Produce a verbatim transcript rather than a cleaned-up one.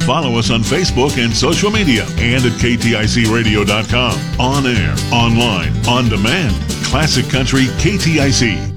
Follow us on Facebook and social media and at K T I C radio dot com. On air, online, on demand. Classic Country K T I C.